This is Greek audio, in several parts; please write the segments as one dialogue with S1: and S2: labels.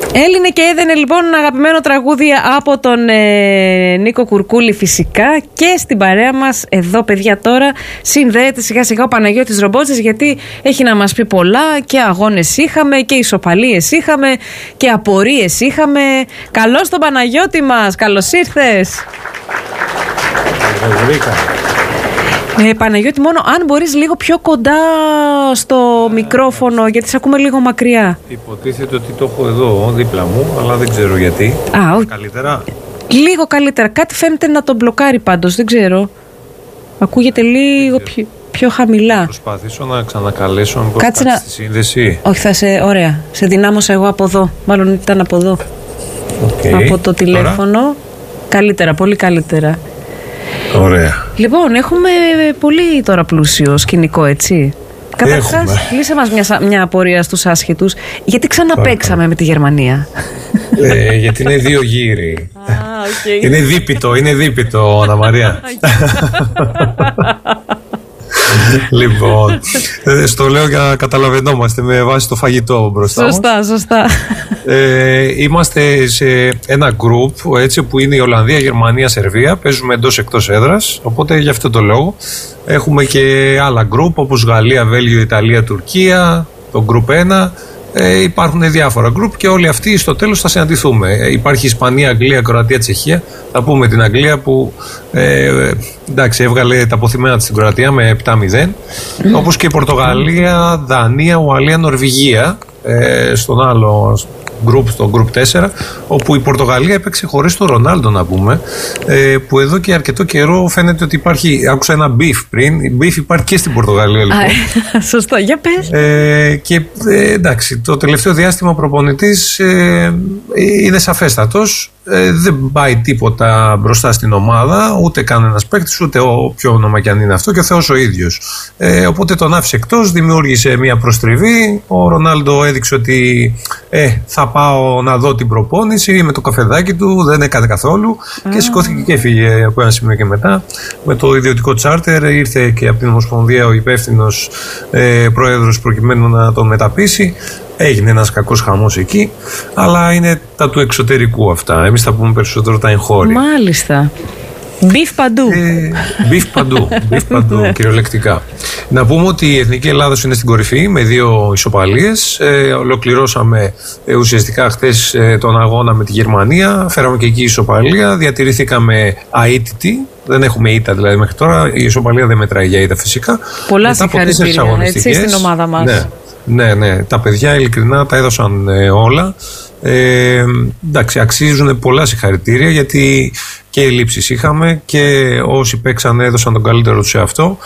S1: Έλυνε και έδαινε λοιπόν ένα αγαπημένο τραγούδι από τον Νίκο Κουρκούλη φυσικά, και στην παρέα μας εδώ παιδιά τώρα συνδέεται σιγά σιγά ο Παναγιώτης Ρομπότζης, γιατί έχει να μας πει πολλά, και αγώνες είχαμε και ισοπαλίες είχαμε και απορίες είχαμε. Καλώς τον Παναγιώτη μας, καλώς ήρθες. Παναγιώτη, μόνο αν μπορείς λίγο πιο κοντά στο μικρόφωνο, γιατί σε ακούμε λίγο μακριά.
S2: Υποτίθεται ότι το έχω εδώ δίπλα μου, αλλά δεν ξέρω γιατί. Καλύτερα.
S1: Λίγο καλύτερα. Κάτι φαίνεται να τον μπλοκάρει πάντως, δεν ξέρω. Ακούγεται λίγο πιο χαμηλά.
S2: Θα προσπαθήσω να ξανακαλέσω, αν κάτσε στη σύνδεση.
S1: Όχι, ωραία. Σε δυνάμωσα εγώ από εδώ. Μάλλον ήταν από εδώ. Από το τηλέφωνο. Τώρα. Καλύτερα, πολύ καλύτερα.
S2: Ωραία.
S1: Λοιπόν, έχουμε πολύ τώρα πλούσιο σκηνικό, έτσι. Καταρχάς, λύσε μας μια απορία στους άσχετους. Γιατί ξαναπαίξαμε με τη Γερμανία?
S2: Γιατί είναι 2 γύροι. Okay. Είναι δίπητο, Αννα Μαρία. Λοιπόν, στο λέω για να καταλαβαίνόμαστε με βάση το φαγητό μπροστά μας.
S1: Σωστά.
S2: Είμαστε σε ένα group, έτσι, που είναι η Ολλανδία, Γερμανία, Σερβία. Παίζουμε εντός εκτός έδρας, οπότε γι' αυτό το λόγο έχουμε και άλλα group όπως Γαλλία, Βέλγιο, Ιταλία, Τουρκία, το group 1. Υπάρχουν διάφορα γκρουπ και όλοι αυτοί στο τέλος θα συναντηθούμε. Υπάρχει Ισπανία, Αγγλία, Κροατία, Τσεχία. Θα πούμε την Αγγλία που εντάξει, έβγαλε τα αποθυμένα της στην Κροατία με 7-0. Όπως και η Πορτογαλία, Δανία, Ουαλία, Νορβηγία στον άλλο group, στο group 4, όπου η Πορτογαλία έπαιξε χωρίς τον Ρονάλντο, να πούμε, που εδώ και αρκετό καιρό φαίνεται ότι υπάρχει. Άκουσα ένα beef πριν. Η beef υπάρχει και στην Πορτογαλία, λοιπόν.
S1: Σωστό, για πες.
S2: Και εντάξει, το τελευταίο διάστημα ο προπονητής είναι σαφέστατος. Δεν πάει τίποτα μπροστά στην ομάδα, ούτε κανένας παίκτης, ούτε όποιο όνομα κι αν είναι αυτό, και ο Θεός ο ίδιος. Οπότε τον άφησε εκτός, δημιούργησε μια προστριβή. Ο Ρονάλντο έδειξε ότι θα πάω να δω την προπόνηση με το καφεδάκι του, δεν έκανε καθόλου και σηκώθηκε και έφυγε από ένα σημείο και μετά. Με το ιδιωτικό τσάρτερ ήρθε και από την Ομοσπονδία ο υπεύθυνος πρόεδρος προκειμένου να τον μεταπείσει. Έγινε ένας κακός χαμός εκεί, αλλά είναι τα του εξωτερικού αυτά. Εμείς θα πούμε περισσότερο τα εγχώρια.
S1: Μάλιστα. Μπιφ παντού.
S2: Μπιφ παντού, κυριολεκτικά. Να πούμε ότι η Εθνική Ελλάδος είναι στην κορυφή με 2 ισοπαλίες. Ολοκληρώσαμε ουσιαστικά χθες τον αγώνα με τη Γερμανία. Φέραμε και εκεί ισοπαλία. Διατηρηθήκαμε αίτητοι. Δεν έχουμε ήττα δηλαδή μέχρι τώρα. Η ισοπαλία δεν μετράει για ήττα φυσικά.
S1: Πολλά συγχαρητήρια έτσι στην ομάδα μας.
S2: Ναι. Τα παιδιά ειλικρινά τα έδωσαν όλα. Εντάξει, αξίζουν πολλά συγχαρητήρια, γιατί και ελλείψεις είχαμε και όσοι παίξαν έδωσαν τον καλύτερο τους σε αυτό.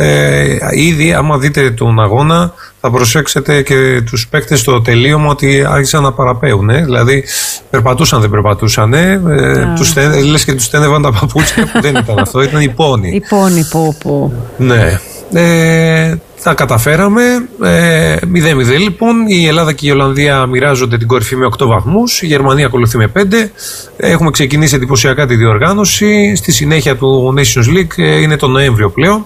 S2: Ήδη άμα δείτε τον αγώνα θα προσέξετε και τους παίκτες στο τελείωμα ότι άρχισαν να παραπέουν. Δηλαδή περπατούσαν, δεν περπατούσαν. Λες και τους στένευαν τα παπούτσια, που δεν ήταν αυτό, ήταν η πόνη.
S1: Η πόνη, πω.
S2: Ναι. Τα καταφέραμε. 0-0 λοιπόν. Η Ελλάδα και η Ολλανδία μοιράζονται την κορυφή με 8 βαθμούς. Η Γερμανία ακολουθεί με 5. Έχουμε ξεκινήσει εντυπωσιακά τη διοργάνωση. Στη συνέχεια του Nations League είναι το Νοέμβριο πλέον.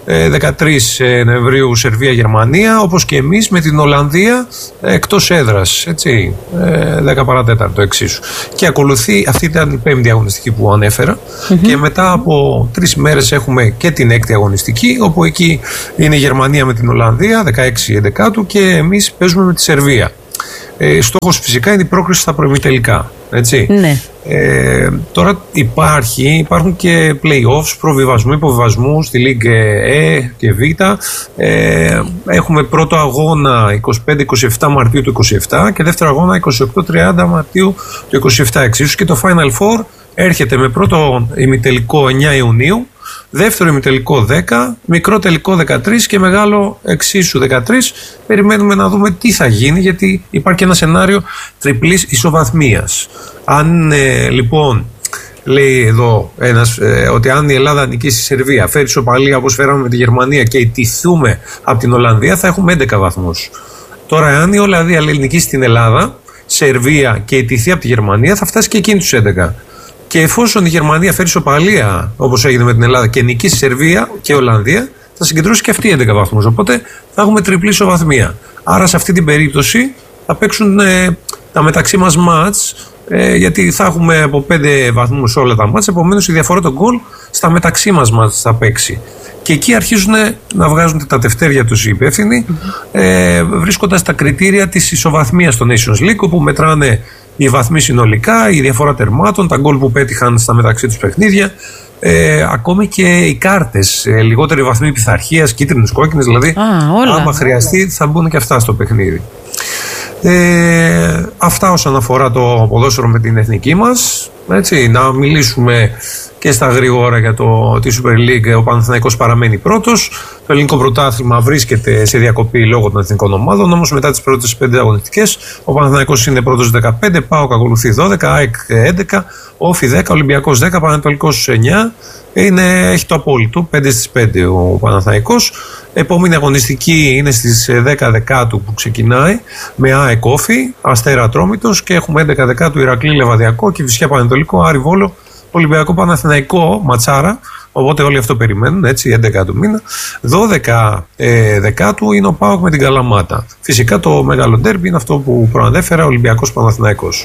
S2: 13 Νοεμβρίου Σερβία-Γερμανία. Όπως και εμείς με την Ολλανδία εκτός έδρας. Έτσι. 10 παρατέταρτο εξίσου. Και ακολουθεί, αυτή ήταν η 5η αγωνιστική που ανέφερα. Και μετά από 3 μέρες έχουμε και την 6η αγωνιστική, όπου εκεί είναι η Γερμανία με την Ολλανδία, 16-11 και εμείς παίζουμε με τη Σερβία. Στόχος φυσικά είναι η πρόκριση στα προημιτελικά. Έτσι.
S1: Ναι.
S2: Τώρα υπάρχουν και play-offs, προβιβασμού, υποβιβασμού στη Λίγκ E και Β. Έχουμε πρώτο αγώνα 25-27 Μαρτίου του 27 και δεύτερο αγώνα 28-30 Μαρτίου του 27 εξίσου, και το Final Four έρχεται με πρώτο ημιτελικό 9 Ιουνίου, δεύτερο ημιτελικό 10, μικρό τελικό 13 και μεγάλο εξίσου 13. Περιμένουμε να δούμε τι θα γίνει, γιατί υπάρχει ένα σενάριο τριπλής ισοβαθμίας. Αν λοιπόν λέει εδώ ένας ότι αν η Ελλάδα νικήσει τη Σερβία, φέρει ισοπαλία όπως φέραμε με τη Γερμανία και ιτηθούμε από την Ολλανδία, θα έχουμε 11 βαθμούς. Τώρα αν η Ολλανδία νικήσει την Ελλάδα, Σερβία και ιτηθεί από τη Γερμανία, θα φτάσει και εκείνη τους 11. Και εφόσον η Γερμανία φέρει ισοπαλία όπως έγινε με την Ελλάδα και νικήσει Σερβία και Ολλανδία, θα συγκεντρώσει και αυτή 11 βαθμούς. Οπότε θα έχουμε τριπλή ισοβαθμία. Άρα σε αυτή την περίπτωση θα παίξουν τα μεταξύ μας μάτς, γιατί θα έχουμε από 5 βαθμούς όλα τα μάτς, επομένως η διαφορά των γκολ στα μεταξύ μας μάτς θα παίξει. Και εκεί αρχίζουν να βγάζουν τα τευτέρια τους οι υπεύθυνοι, βρίσκοντας τα κριτήρια της ισοβαθμίας στο Nations League, όπου μετράνε οι βαθμοί συνολικά, η διαφορά τερμάτων, τα γκολ που πέτυχαν στα μεταξύ τους παιχνίδια, ακόμη και οι κάρτες, λιγότεροι βαθμοί πειθαρχίας, κίτρινες, κόκκινες, δηλαδή άμα χρειαστεί θα μπουν και αυτά στο παιχνίδι. Αυτά όσον αφορά το ποδόσφαιρο με την εθνική μας. Έτσι, να μιλήσουμε και στα γρήγορα για τη Super League. Ο Παναθηναϊκός παραμένει πρώτος. Το ελληνικό πρωτάθλημα βρίσκεται σε διακοπή λόγω των εθνικών ομάδων. Όμως μετά τις πρώτες 5 αγωνιστικές, ο Παναθηναϊκός είναι πρώτος 15, ΠΑΟΚ ακολουθεί 12, ΑΕΚ 11, Όφι 10, Ολυμπιακός 10, Πανετολικός 9. Έχει το απόλυτο, 5 στις 5 ο Παναθηναϊκός. Επόμενη αγωνιστική είναι στις 10 Δεκάτου που ξεκινάει με ΑΕΚ Όφι, Αστέρα Ατρόμητος, και έχουμε 11 Δεκάτου Ηρακλή Λεβαδιακό, Κηφισιά Πανετολικό, Άρη Βόλο, Ολυμπιακό Παναθηναϊκό, ματσάρα. Οπότε όλοι αυτό περιμένουν, έτσι, 11 του μήνα. 12 Δεκάτου είναι ο ΠΑΟΚ με την Καλαμάτα. Φυσικά το μεγάλο ντέρμπι είναι αυτό που προανέφερα, Ολυμπιακός Παναθηναϊκός.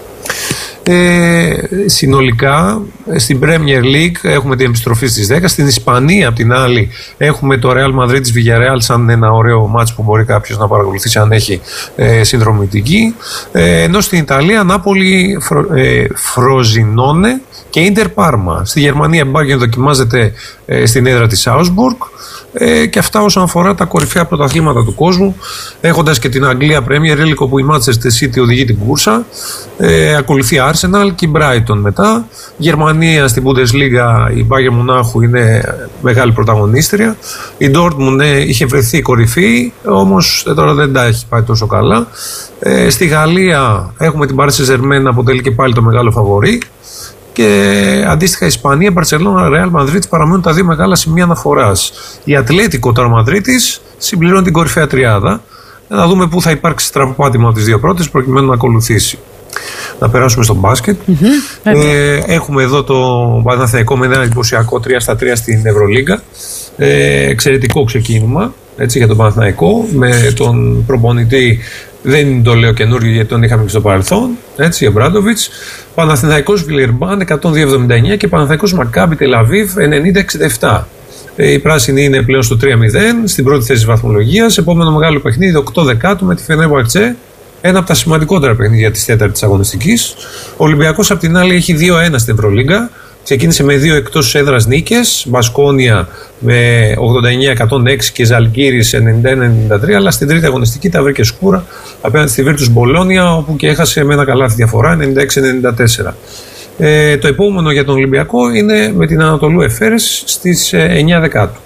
S2: Συνολικά στην Premier League έχουμε την επιστροφή στις 10. Στην Ισπανία, απ' την άλλη, έχουμε το Real Madrid της Villarreal σαν ένα ωραίο μάτς που μπορεί κάποιος να παρακολουθήσει αν έχει συνδρομητική. Ενώ στην Ιταλία, Νάπολη Φροζινόνε και Ίντερ Πάρμα. Στη Γερμανία, Bayern δοκιμάζεται στην έδρα της Augsburg. Και αυτά όσον αφορά τα κορυφαία πρωταθλήματα του κόσμου, έχοντας και την Αγγλία Premier League, όπου η Manchester City οδηγεί την κούρσα. Ακολουθεί η Arsenal και η Brighton μετά. Γερμανία στην Bundesliga, η Bayern Μονάχου είναι μεγάλη πρωταγωνίστρια. Η Dortmund είχε βρεθεί κορυφή, όμως τώρα δεν τα έχει πάει τόσο καλά. Στη Γαλλία έχουμε την Paris Saint-Germain, αποτελεί και πάλι το μεγάλο φαβορί. Και αντίστοιχα η Ισπανία, Μπαρσελόνα, Ρεάλ Μαδρίτης παραμένουν τα δύο μεγάλα σημεία αναφοράς. Η Ατλέτικο τώρα Μαδρίτης συμπληρώνει την κορυφαία τριάδα. Να δούμε πού θα υπάρξει στραβοπάτημα από τις δύο πρώτες προκειμένου να ακολουθήσει. Να περάσουμε στο μπάσκετ. Έχουμε εδώ το Παναθηναϊκό με ένα εντυπωσιακό 3-3 στην Ευρωλίγκα. Εξαιρετικό ξεκίνημα, έτσι, για τον Παναθηναϊκό, με τον προπονητή. Δεν το λέω καινούργιο γιατί τον είχαμε και στο παρελθόν. Έτσι, Εμπράντοβιτς. Παναθηναϊκός Βιλερμπάν 102-79 και Παναθηναϊκός Μακάμπι Τελαβίβ 90-67. Η πράσινη είναι πλέον στο 3-0, στην πρώτη θέση της βαθμολογίας. Επόμενο μεγάλο παιχνίδι 8 Δεκάτου με τη Φενέρμπαχτσε. Ένα από τα σημαντικότερα παιχνίδια της τέταρτης αγωνιστικής. Ο Ολυμπιακός απ' την άλλη έχει 2-1 στην Ευρωλίγκα. Ξεκίνησε με 2 εκτός έδρας νίκες, Μπασκόνια με 89-106 και Ζαλγκίρις 91-93, αλλά στην τρίτη αγωνιστική τα βρήκε σκούρα απέναντι στη Βίρτους Μπολόνια, όπου και έχασε με ένα καλάθι διαφορά 96-94. Το επόμενο για τον Ολυμπιακό είναι με την Ανατολού Εφέρες στις 9 Δεκάτου.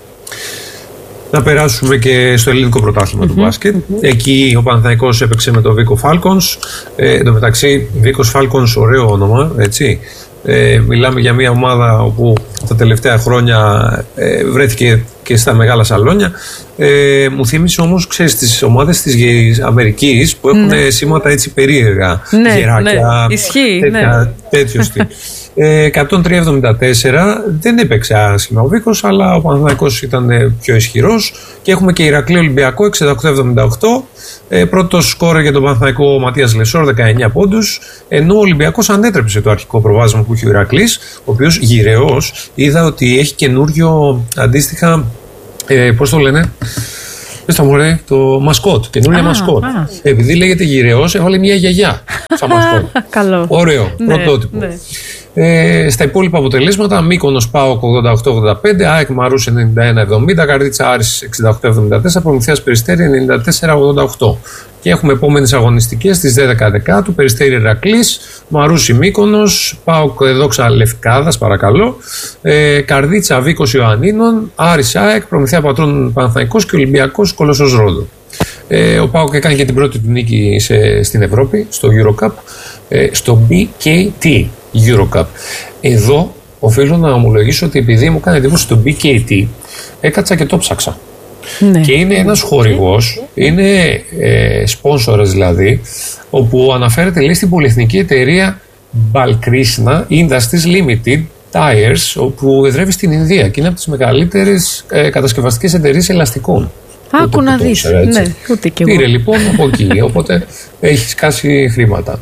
S2: Να περάσουμε και στο ελληνικό πρωτάθλημα του μπάσκετ. Εκεί ο Παναθηναϊκός έπαιξε με το Βίκο Φάλκονς. Εν τω μεταξύ, Βίκος Φάλκονς, ωραίο όνομα, έτσι. Μιλάμε για μια ομάδα όπου τα τελευταία χρόνια βρέθηκε και στα μεγάλα σαλόνια. Μου θύμισε όμως, ξέρεις, τις ομάδες της Αμερικής που έχουν σήματα έτσι περίεργα, γεράκια, τέτοιο στυλ. 103-74, δεν έπαιξε άσχημα ο Βίκος, αλλά ο Παναθηναϊκός ήταν πιο ισχυρός. Και έχουμε και Ηρακλή Ολυμπιακό 68-78. Πρώτος σκόρερ για τον Παναθηναϊκό ο Ματίας Λεσόρ 19 πόντους, ενώ ο Ολυμπιακός ανέτρεψε το αρχικό προβάδισμα που είχε ο Ηρακλής, ο οποίος γυρεός είδα ότι έχει καινούριο αντίστοιχα, πώς το λένε, το μασκότ, καινούρια μασκότ. Επειδή λέγεται γυρεός, έβαλε μια γιαγιά σαν μασκότ.
S1: Καλό.
S2: Ωραίο, πρωτότυπο. Ναι. Στα υπόλοιπα αποτελέσματα, Μύκονος ΠΑΟΚ 88-85, ΑΕΚ Μαρούς 91-70, Καρδίτσα Άρης 68-74, Προμηθέας Περιστέρι 94-88. Και έχουμε επόμενες αγωνιστικές στις 10 Δεκάτου, Περιστέρι Ηρακλής, Μαρούσι Μύκονος, ΠΑΟΚ Δόξα Λευκάδας, παρακαλώ, Καρδίτσα Βίκος Ιωαννίνων, Άρης ΑΕΚ, Προμηθέα Πατρών Παναθηναϊκός και Ολυμπιακός Κολοσσός Ρόδο. Ο ΠΑΟΚ έκανε και την πρώτη του νίκη στην Ευρώπη, στο Eurocup, στο BKT Eurocup. Εδώ οφείλω να ομολογήσω ότι επειδή μου έκανε εντύπωση το BKT, έκατσα και το ψάξα. Ναι. Και είναι ένας χορηγός, είναι sponsors δηλαδή, όπου αναφέρεται, λέει, στην πολυεθνική εταιρεία Balkrishna Industries Limited Tires, όπου εδρεύει στην Ινδία και είναι από τις μεγαλύτερες κατασκευαστικές εταιρείες ελαστικών.
S1: Άκου να δεις. Ναι, ούτε κι εγώ.
S2: Πήρε λοιπόν από εκεί, οπότε έχει σκάσει χρήματα.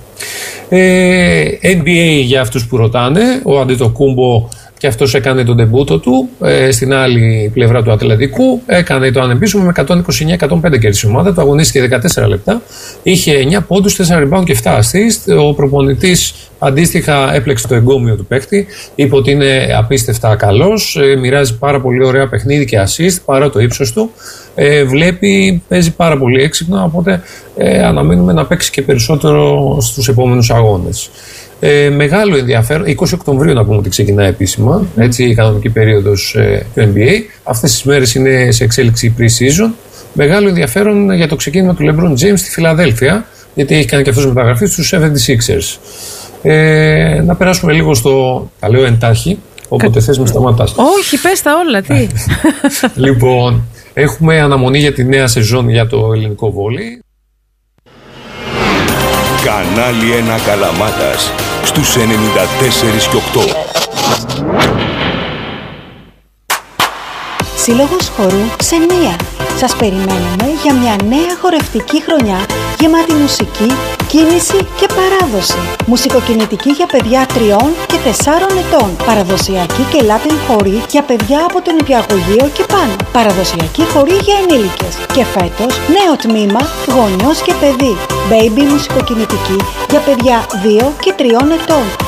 S2: NBA για αυτούς που ρωτάνε, ο Αντετοκούμπο και αυτός έκανε τον ντεμπούτο του στην άλλη πλευρά του Ατλαντικού. Έκανε το ανεμπίσωμο με 129-105 κέρδισε η ομάδα του, αγωνίστηκε 14 λεπτά. Είχε 9 πόντους, 4 rebound και 7 assist. Ο προπονητής αντίστοιχα έπλεξε το εγκόμιο του παίκτη. Είπε ότι είναι απίστευτα καλός. Μοιράζει πάρα πολύ ωραία παιχνίδι και assist παρά το ύψος του. Παίζει πάρα πολύ έξυπνα. Οπότε αναμένουμε να παίξει και περισσότερο στους επόμενους αγώνες. Μεγάλο ενδιαφέρον, 20 Οκτωβρίου να πούμε ότι ξεκινάει επίσημα, έτσι, η κανονική περίοδος του NBA. Αυτές τις μέρες είναι σε εξέλιξη pre-season. Μεγάλο ενδιαφέρον για το ξεκίνημα του LeBron James στη Φιλαδέλφια, γιατί έχει κάνει και αυτός μεταγραφή στους 76ers. Να περάσουμε λίγο στο, τα λέω εντάχει, όποτε θες με σταματάς.
S1: Όχι, πες τα όλα, τι.
S2: Λοιπόν, έχουμε αναμονή για τη νέα σεζόν για το ελληνικό βόλεϊ.
S3: Κανάλι 1 Καλαμάτας στους 94 και 8.
S4: Σύλλογος Χορού Ξενία. Σας περιμένουμε για μια νέα χορευτική χρονιά γεμάτη μουσική, κίνηση και παράδοση. Μουσικοκινητική για παιδιά 3 και 4 ετών. Παραδοσιακή και Latin χορή για παιδιά από το νηπιαγωγείο και πάνω. Παραδοσιακή χορή για ενήλικες. Και φέτος νέο τμήμα γονιός και παιδί. Baby μουσικοκινητική για παιδιά 2 και 3 ετών.